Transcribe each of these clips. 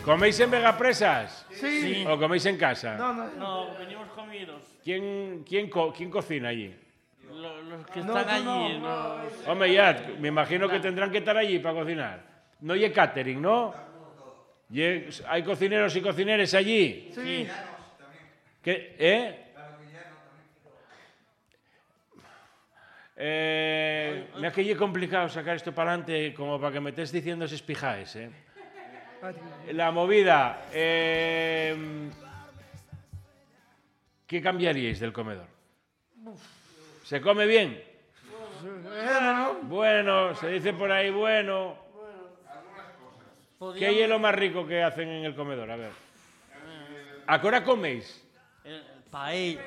¿Coméis en Vegapresas? Sí. ¿O coméis en casa? No, venimos comidos. ¿Quién cocina allí? Los que están allí. Los... Hombre, ya, me imagino que tendrán que estar allí para cocinar. No hay catering, ¿no? ¿Hay cocineros y cocineres allí? Sí. Mira que es complicado sacar esto para adelante como para que me estés diciendo esos pijaes, ¿eh? La movida. ¿Qué cambiaríais del comedor? ¿Se come bien? Bueno, se dice por ahí bueno. ¿Qué es lo más rico que hacen en el comedor? A ver. ¿A qué hora coméis? Paella.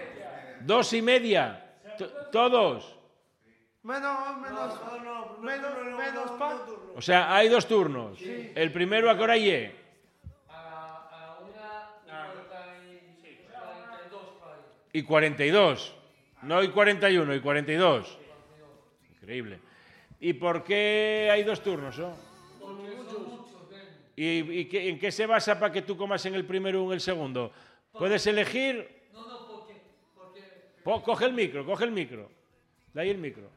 2:30. ¿Todos? Menos pan. O sea, hay 2 turnos. Sí. ¿El primero a qué hora es? A la 1:42. Y 42. No hay 41, y 42. Increíble. ¿Y por qué hay 2 turnos? ¿No? ¿Y en qué se basa para que tú comas en el primero o en el segundo? ¿Puedes elegir? No, porque... Coge el micro. De ahí el micro.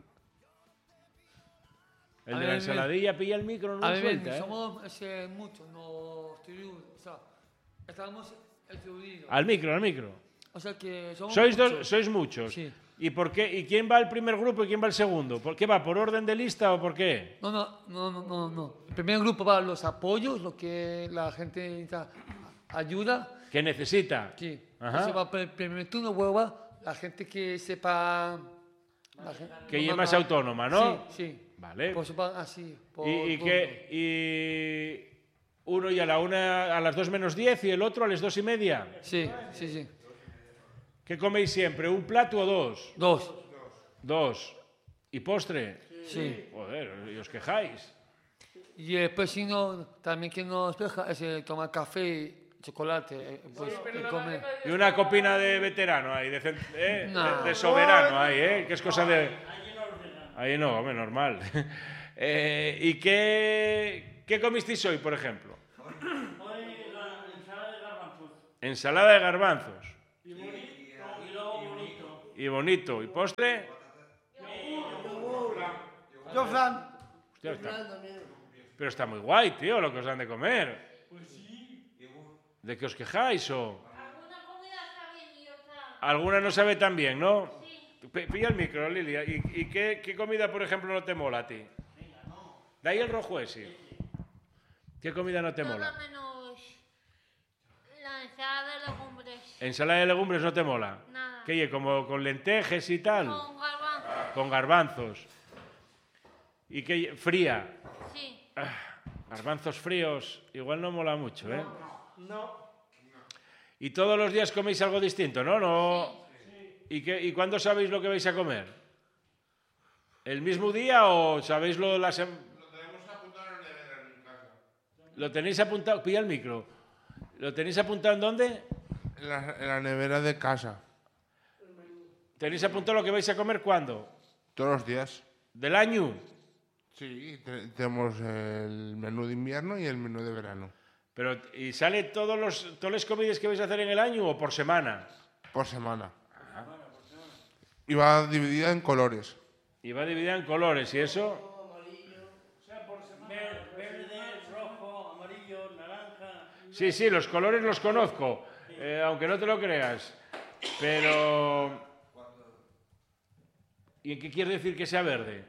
El de la ensaladilla pilla el micro, no lo suelta, ¿eh? Somos muchos, no estoy... O sea, estamos distribuidos. Al micro. O sea que somos Sois muchos. Sí. ¿Y por qué? ¿Y quién va al primer grupo y quién va al segundo? ¿Por qué va? ¿Por orden de lista o por qué? No. El primer grupo va a los apoyos, lo que la gente necesita ayuda. ¿Qué necesita? Sí. Ajá. Se va por el primer turno, luego va la gente que sepa... Que ella es más autónoma, ¿no? Sí. Vale. Pues va así. ¿Y uno y a las 2 menos 10 y el otro a las 2:30? Sí. ¿Qué coméis siempre? ¿Un plato o 2? 2. 2. ¿Y postre? Sí. Joder, y os quejáis. Y después, si no, también que nos deja es tomar café y chocolate. Pues, y comer. Y una copina de veterano ahí, de soberano ahí, ¿eh? Que es cosa de... Ahí no, hombre, normal. ¿Y qué comisteis hoy, por ejemplo? Hoy la ensalada de garbanzos. Ensalada de garbanzos. Y luego bonito. Y bonito. ¿Y postre? Yo, Fran. Hostia, pero está muy guay, tío, lo que os dan de comer. Pues sí. ¿De qué os quejáis o...? Alguna comida está bien y otra... Alguna no sabe tan bien, ¿no? Sí. Pilla el micro, Lilia. ¿Y qué comida, por ejemplo, no te mola a ti? De ahí el rojo ese. ¿Qué comida no te mola? Todo menos la ensalada de legumbres. ¿Ensalada de legumbres no te mola? Nada. ¿Qué? ¿Como con lentejas y tal? Con garbanzos. Con garbanzos. ¿Y qué? ¿Fría? Sí. Garbanzos fríos, igual no mola mucho, ¿eh? No. Y todos los días coméis algo distinto, ¿no? No. ¿Y cuándo sabéis lo que vais a comer? ¿El mismo día o sabéis lo de la semana? Lo tenemos apuntado en la nevera en casa. ¿Lo tenéis apuntado? Pilla el micro. ¿Lo tenéis apuntado en dónde? En la nevera de casa. ¿Tenéis apuntado lo que vais a comer cuándo? Todos los días. ¿Del año? Sí, tenemos el menú de invierno y el menú de verano. Pero, ¿y sale todas las comidas que vais a hacer en el año o por semana? Por semana. Y va dividida en colores. Y va dividida en colores, ¿y eso? O sea, por verde, rojo, amarillo, naranja. Sí, los colores los conozco, aunque no te lo creas. Pero... ¿Y qué quiere decir que sea verde?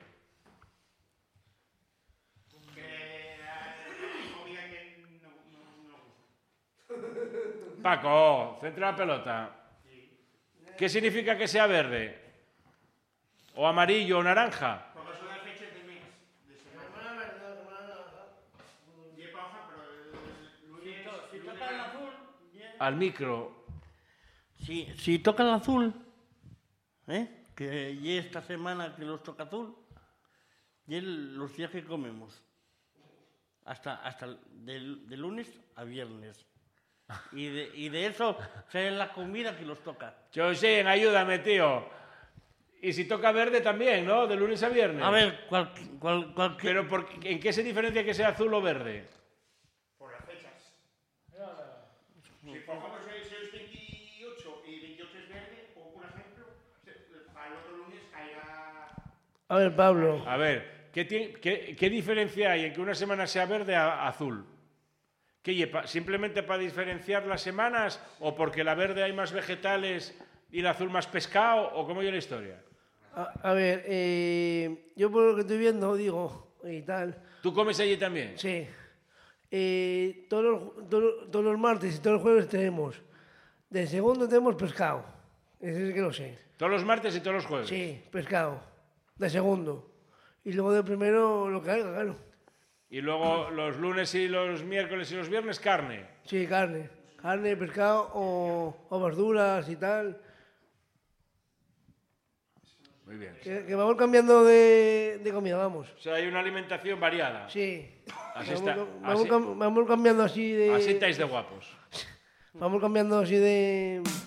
Paco, centra la pelota. ¿Qué significa que sea verde? ¿O amarillo o naranja? Porque son las fechas de mes. De semana. Lleva hoja, pero el lunes... Si toca el azul... Al micro. Si toca el azul, que ya esta semana que los toca azul, y los días que comemos. Hasta de lunes a viernes. Y de eso sale la comida que los toca. José, ayúdame, tío. Y si toca verde también, ¿no? De lunes a viernes. A ver, Pero ¿en qué se diferencia que sea azul o verde? Por las fechas. Si cogemos el 28 y 28 es verde, o por ejemplo, para el otro lunes caerá... A ver, Pablo. A ver, ¿qué diferencia hay en que una semana sea verde a azul? ¿Simplemente para diferenciar las semanas o porque la verde hay más vegetales y la azul más pescado o cómo es la historia? A ver, yo por lo que estoy viendo, digo, y tal, ¿Tú comes allí también? sí. Todos los martes y todos los jueves tenemos. De segundo tenemos pescado. Ese es que lo sé. ¿Todos los martes y todos los jueves? Sí, pescado. De segundo. Y luego de primero lo que haya, claro. Y luego los lunes y los miércoles y los viernes carne. Sí, carne. Carne, pescado o verduras y tal. Muy bien. Que vamos cambiando de comida, vamos. O sea, hay una alimentación variada. Sí. Así Vamos cambiando así de... Así estáis de guapos. Vamos cambiando así de